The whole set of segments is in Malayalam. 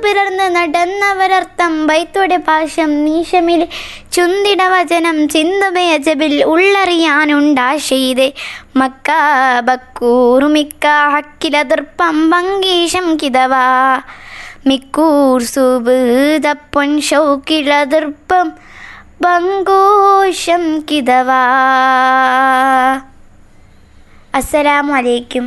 പിറർന്ന് നടന്നവരർത്ഥം ബൈത്തോടെ പാശം നീശമിൽ ചുന്തിട വചനം ചിന്തുമയജബിൽ ഉള്ളറിയാനുണ്ടാശെയ്ത് മക്ക ബക്കൂറുമിക്ക ഹക്കിലതിർപ്പം ഭംഗീഷം കിതവാ മിക്കൂർ സുബുതപ്പൊൻ ഷൗക്കിലതിർപ്പം ബങ്കോഷം കിതവാ. അസ്സലാമു അലൈക്കും.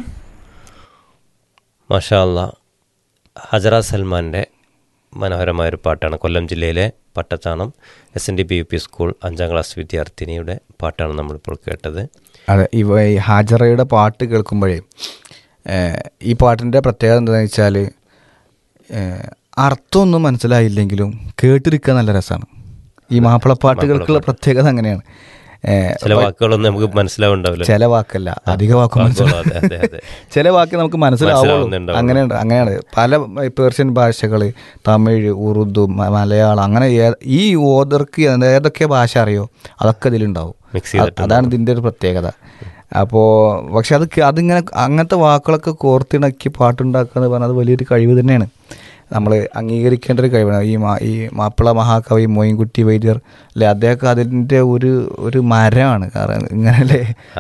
മാഷാ അല്ലാ. ഹജറ സൽമാൻ്റെ മനോഹരമായൊരു പാട്ടാണ്. കൊല്ലം ജില്ലയിലെ Pattathanam SNDP UP school 5ാം class വിദ്യാർത്ഥിനിയുടെ പാട്ടാണ് നമ്മളിപ്പോൾ കേട്ടത്. അതെ, ഈ ഹാജറയുടെ പാട്ട് കേൾക്കുമ്പോഴേ ഈ പാട്ടിൻ്റെ പ്രത്യേകത എന്താണെന്ന് വെച്ചാൽ അർത്ഥമൊന്നും മനസ്സിലായില്ലെങ്കിലും കേട്ടിരിക്കാൻ നല്ല രസമാണ്. ഈ മാപ്പിളപ്പാട്ടുകൾക്കുള്ള പ്രത്യേകത അങ്ങനെയാണ്. ചില വാക്കുകളൊന്നും നമുക്ക് മനസ്സിലാവുണ്ടാവില്ല. ചില വാക്കല്ല, അധിക വാക്ക് ചില വാക്ക് നമുക്ക് മനസ്സിലാവുള്ളൂ. അങ്ങനെയാണ് പല പേർഷ്യൻ ഭാഷകൾ, തമിഴ്, ഉറുദു, മലയാളം, അങ്ങനെ ഈ ഓതർക്ക് ഏതൊക്കെ ഭാഷ അറിയോ അതൊക്കെ ഇതിലുണ്ടാവും. അതാണ് ഇതിൻ്റെ ഒരു പ്രത്യേകത. അപ്പോൾ പക്ഷെ അതിങ്ങനെ അങ്ങനത്തെ വാക്കുകളൊക്കെ കോർത്തിണക്കി പാട്ടുണ്ടാക്കുക എന്ന് പറഞ്ഞാൽ അത് വലിയൊരു കഴിവ് തന്നെയാണ്. നമ്മൾ അംഗീകരിക്കേണ്ട ഒരു കഴിവാണ്. ഈ മാപ്പിള മഹാകവി മോയിൻകുട്ടി വൈദ്യർ അല്ലെ, അദ്ദേഹമൊക്കെ അതിൻ്റെ ഒരു മരമാണ്. കാരണം ഇങ്ങനല്ലേ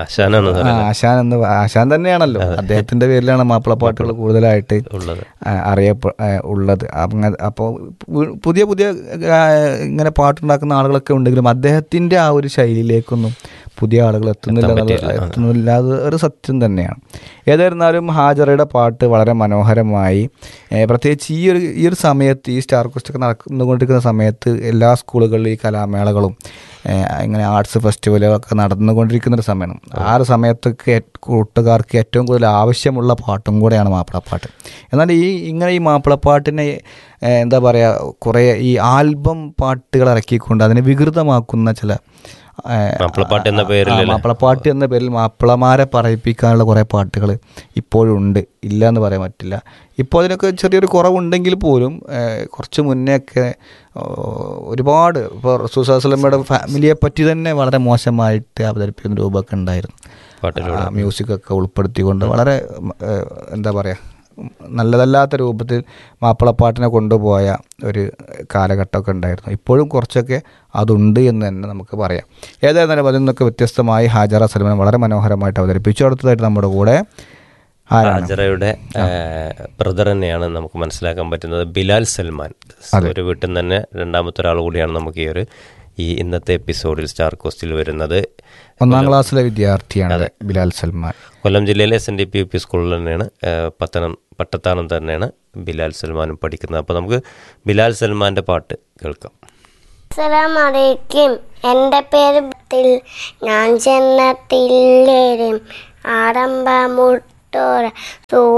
ആശാൻ തന്നെയാണല്ലോ. അദ്ദേഹത്തിൻ്റെ പേരിലാണ് മാപ്പിളപ്പാട്ടുകൾ കൂടുതലായിട്ട് ഉള്ളത്. അപ്പോൾ പുതിയ ഇങ്ങനെ പാട്ടുണ്ടാക്കുന്ന ആളുകളൊക്കെ ഉണ്ടെങ്കിലും അദ്ദേഹത്തിൻ്റെ ആ ഒരു ശൈലിയിലേക്കൊന്നും പുതിയ ആളുകൾ എത്തുന്നില്ല. അത് ഒരു സത്യം തന്നെയാണ്. ഏതായിരുന്നാലും ഹാജറയുടെ പാട്ട് വളരെ മനോഹരമായി, പ്രത്യേകിച്ച് ഈ ഒരു സമയത്ത് ഈ സ്റ്റാർ ക്വസ്റ്റൊക്കെ നടന്നുകൊണ്ടിരിക്കുന്ന സമയത്ത് എല്ലാ സ്കൂളുകളിലും ഈ കലാമേളകളും ഇങ്ങനെ ആർട്സ് ഫെസ്റ്റിവലുകളൊക്കെ നടന്നുകൊണ്ടിരിക്കുന്നൊരു സമയമാണ്. ആ ഒരു സമയത്തൊക്കെ കൂട്ടുകാർക്ക് ഏറ്റവും കൂടുതൽ ആവശ്യമുള്ള പാട്ടും കൂടെയാണ് മാപ്പിളപ്പാട്ട്. എന്നാൽ ഈ മാപ്പിളപ്പാട്ടിനെ എന്താ പറയുക, കുറേ ഈ ആൽബം പാട്ടുകൾ ഇറക്കിക്കൊണ്ട് അതിനെ വികൃതമാക്കുന്ന ചില മാപ്പിളപ്പാട്ട് എന്ന പേരിൽ മാപ്പിളമാരെ പറയിപ്പിക്കാനുള്ള കുറേ പാട്ടുകൾ ഇപ്പോഴും ഉണ്ട്, ഇല്ല എന്ന് പറയാൻ പറ്റില്ല. ഇപ്പോൾ അതിനൊക്കെ ചെറിയൊരു കുറവുണ്ടെങ്കിൽ പോലും കുറച്ച് മുന്നെയൊക്കെ ഒരുപാട് ഇപ്പോൾ റസൂൽ സല്ലല്ലാഹു അലൈഹി വസല്ലമയുടെ ഫാമിലിയെ പറ്റി തന്നെ വളരെ മോശമായിട്ട് അവതരിപ്പിക്കുന്ന രൂപമൊക്കെ ഉണ്ടായിരുന്നു. മ്യൂസിക്കൊക്കെ ഉൾപ്പെടുത്തിക്കൊണ്ട് വളരെ എന്താ പറയുക, നല്ലതല്ലാത്ത രൂപത്തിൽ മാപ്പിളപ്പാട്ടിനെ കൊണ്ടുപോയ ഒരു കാലഘട്ടമൊക്കെ ഉണ്ടായിരുന്നു. ഇപ്പോഴും കുറച്ചൊക്കെ അതുണ്ട് എന്ന് തന്നെ നമുക്ക് പറയാം. ഏതായിരുന്നാലും അതിൽ നിന്നൊക്കെ വ്യത്യസ്തമായി ഹാജറ സൽമാൻ വളരെ മനോഹരമായിട്ട് അവതരിപ്പിച്ചു. അടുത്തതായിട്ട് നമ്മുടെ കൂടെ ഹാജറയുടെ ബ്രദർ തന്നെയാണ് നമുക്ക് മനസ്സിലാക്കാൻ പറ്റുന്നത്, ബിലാൽ സൽമാൻ. ഒരു വീട്ടിൽ നിന്ന് തന്നെ രണ്ടാമത്തെ ഒരാൾ കൂടിയാണ് നമുക്ക് ഈ ഇന്നത്തെ എപ്പിസോഡിൽ സ്റ്റാർ കോസ്റ്റിൽ വരുന്നത്. 1ാം ക്ലാസ്സിലെ വിദ്യാർത്ഥിയാണ് ബിലാൽ സൽമാൻ. കൊല്ലം ജില്ലയിലെ SNDP UP സ്കൂളിൽ തന്നെയാണ്, പട്ടത്താനം തന്നെയാണ് ബിലാൽ സൽമാനും പഠിക്കുന്നത്. അപ്പോൾ നമുക്ക് ബിലാൽ സൽമാൻ്റെ പാട്ട് കേൾക്കാം. അസ്സലാമു അലൈക്കും. എൻ്റെ പേര് ബത്തിൽ. ഞാൻ ചെന്നത്തില്ലേരും ആഡംബ മുട്ടോര